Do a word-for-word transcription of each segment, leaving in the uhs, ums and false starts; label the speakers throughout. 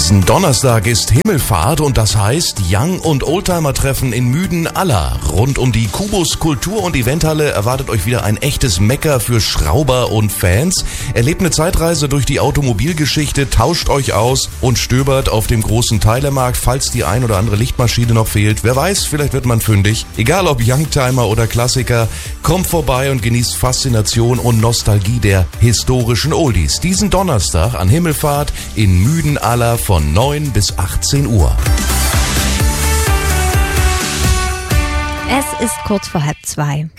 Speaker 1: Diesen Donnerstag ist Himmelfahrt und das heißt Young- und Oldtimer-Treffen in Müden-Aller. Rund um die Kubus Kultur- und Eventhalle erwartet euch wieder ein echtes Mecker für Schrauber und Fans. Erlebt eine Zeitreise durch die Automobilgeschichte, tauscht euch aus und stöbert auf dem großen Teilemarkt, falls die ein oder andere Lichtmaschine noch fehlt. Wer weiß, vielleicht wird man fündig. Egal ob Youngtimer oder Klassiker, kommt vorbei und genießt Faszination und Nostalgie der historischen Oldies. Diesen Donnerstag an Himmelfahrt in Müden-Aller von neun bis achtzehn Uhr.
Speaker 2: Es ist kurz vor halb zwei.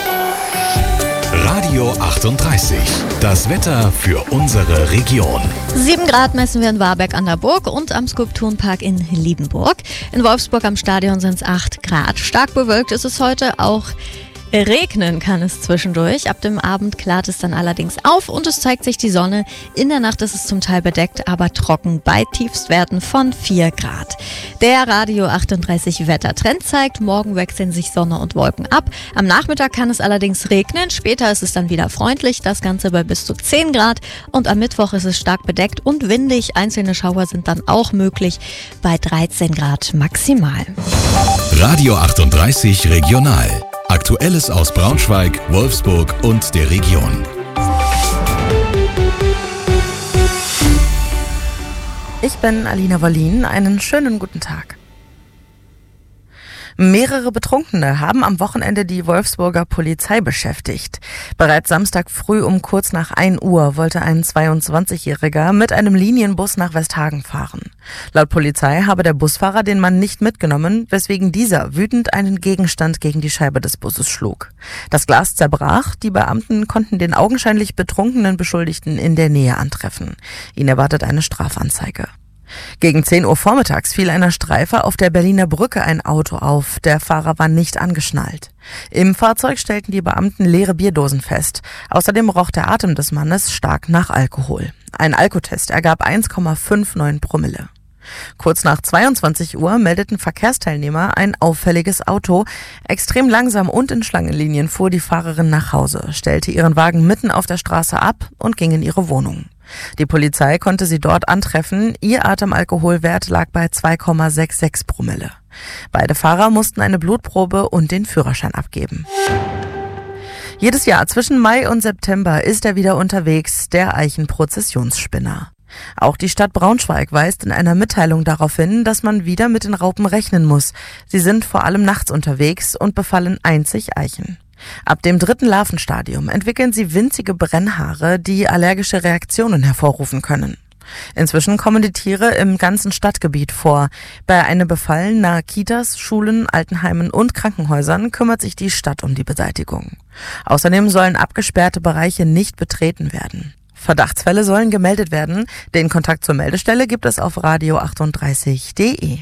Speaker 3: Radio achtunddreißig. Das Wetter für unsere Region.
Speaker 2: Sieben Grad messen wir in Warberg an der Burg und am Skulpturenpark in Liebenburg. In Wolfsburg am Stadion sind es acht Grad. Stark bewölkt ist es heute auch. Regnen kann es zwischendurch. Ab dem Abend klart es dann allerdings auf und es zeigt sich die Sonne. In der Nacht ist es zum Teil bedeckt, aber trocken bei Tiefstwerten von vier Grad. Der Radio achtunddreißig Wettertrend zeigt, morgen wechseln sich Sonne und Wolken ab. Am Nachmittag kann es allerdings regnen. Später ist es dann wieder freundlich. Das Ganze bei bis zu zehn Grad. Und am Mittwoch ist es stark bedeckt und windig. Einzelne Schauer sind dann auch möglich bei dreizehn Grad maximal.
Speaker 3: Radio achtunddreißig Regional. Aktuelles aus Braunschweig, Wolfsburg und der Region.
Speaker 4: Ich bin Alina Wollin. Einen schönen guten Tag. Mehrere Betrunkene haben am Wochenende die Wolfsburger Polizei beschäftigt. Bereits Samstag früh um kurz nach ein Uhr wollte ein zweiundzwanzigjähriger mit einem Linienbus nach Westhagen fahren. Laut Polizei habe der Busfahrer den Mann nicht mitgenommen, weswegen dieser wütend einen Gegenstand gegen die Scheibe des Busses schlug. Das Glas zerbrach, die Beamten konnten den augenscheinlich betrunkenen Beschuldigten in der Nähe antreffen. Ihn erwartet eine Strafanzeige. Gegen zehn Uhr vormittags fiel einer Streife auf der Berliner Brücke ein Auto auf. Der Fahrer war nicht angeschnallt. Im Fahrzeug stellten die Beamten leere Bierdosen fest. Außerdem roch der Atem des Mannes stark nach Alkohol. Ein Alkotest ergab eins Komma neunundfünfzig Promille. Kurz nach zweiundzwanzig Uhr meldeten Verkehrsteilnehmer ein auffälliges Auto. Extrem langsam und in Schlangenlinien fuhr die Fahrerin nach Hause, stellte ihren Wagen mitten auf der Straße ab und ging in ihre Wohnung. Die Polizei konnte sie dort antreffen. Ihr Atemalkoholwert lag bei zwei Komma sechsundsechzig Promille. Beide Fahrer mussten eine Blutprobe und den Führerschein abgeben. Jedes Jahr zwischen Mai und September ist er wieder unterwegs, der Eichenprozessionsspinner. Auch die Stadt Braunschweig weist in einer Mitteilung darauf hin, dass man wieder mit den Raupen rechnen muss. Sie sind vor allem nachts unterwegs und befallen einzig Eichen. Ab dem dritten Larvenstadium entwickeln sie winzige Brennhaare, die allergische Reaktionen hervorrufen können. Inzwischen kommen die Tiere im ganzen Stadtgebiet vor. Bei einem Befall nahe Kitas, Schulen, Altenheimen und Krankenhäusern kümmert sich die Stadt um die Beseitigung. Außerdem sollen abgesperrte Bereiche nicht betreten werden. Verdachtsfälle sollen gemeldet werden. Den Kontakt zur Meldestelle gibt es auf radio achtunddreißig punkt de.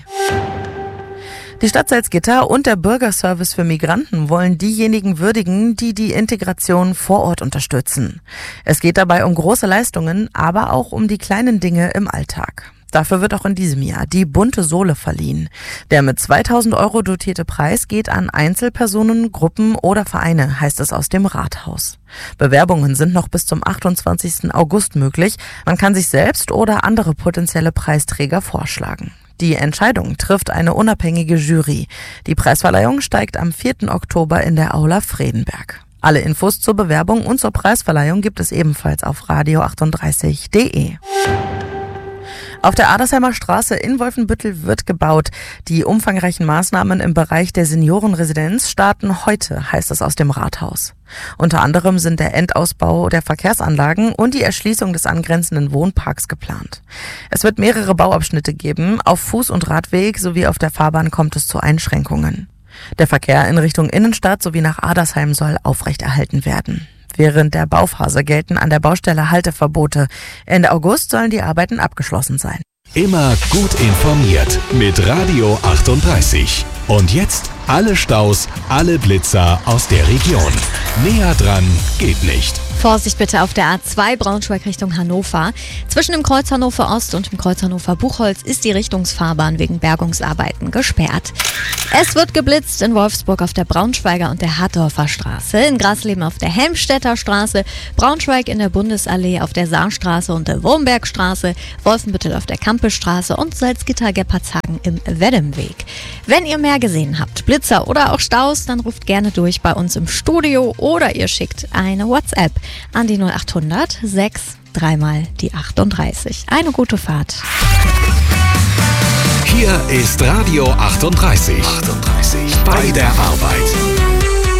Speaker 4: Die Stadt Salzgitter und der Bürgerservice für Migranten wollen diejenigen würdigen, die die Integration vor Ort unterstützen. Es geht dabei um große Leistungen, aber auch um die kleinen Dinge im Alltag. Dafür wird auch in diesem Jahr die Bunte Sohle verliehen. Der mit zweitausend Euro dotierte Preis geht an Einzelpersonen, Gruppen oder Vereine, heißt es aus dem Rathaus. Bewerbungen sind noch bis zum achtundzwanzigsten August möglich. Man kann sich selbst oder andere potenzielle Preisträger vorschlagen. Die Entscheidung trifft eine unabhängige Jury. Die Preisverleihung steigt am vierten Oktober in der Aula Fredenberg. Alle Infos zur Bewerbung und zur Preisverleihung gibt es ebenfalls auf radio achtunddreißig punkt de. Auf der Adersheimer Straße in Wolfenbüttel wird gebaut. Die umfangreichen Maßnahmen im Bereich der Seniorenresidenz starten heute, heißt es aus dem Rathaus. Unter anderem sind der Endausbau der Verkehrsanlagen und die Erschließung des angrenzenden Wohnparks geplant. Es wird mehrere Bauabschnitte geben. Auf Fuß- und Radweg sowie auf der Fahrbahn kommt es zu Einschränkungen. Der Verkehr in Richtung Innenstadt sowie nach Adersheim soll aufrechterhalten werden. Während der Bauphase gelten an der Baustelle Halteverbote. Ende August sollen die Arbeiten abgeschlossen sein.
Speaker 3: Immer gut informiert mit Radio achtunddreißig. Und jetzt alle Staus, alle Blitzer aus der Region. Näher dran geht nicht.
Speaker 2: Vorsicht bitte auf der A zwei Braunschweig Richtung Hannover. Zwischen dem Kreuz Hannover Ost und dem Kreuz Hannover Buchholz ist die Richtungsfahrbahn wegen Bergungsarbeiten gesperrt. Es wird geblitzt in Wolfsburg auf der Braunschweiger und der Hattorfer Straße, in Grasleben auf der Helmstedter Straße, Braunschweig in der Bundesallee auf der Saarstraße und der Wurmbergstraße, Wolfenbüttel auf der Kampelstraße und Salzgitter-Geppartshagen im Weddemweg. Wenn ihr mehr gesehen habt, Blitzer oder auch Staus, dann ruft gerne durch bei uns im Studio oder ihr schickt eine WhatsApp an die null acht hundert sechs dreimal die achtunddreißig. Eine gute Fahrt.
Speaker 3: Hier ist Radio achtunddreißig. achtunddreißig. Bei der Arbeit.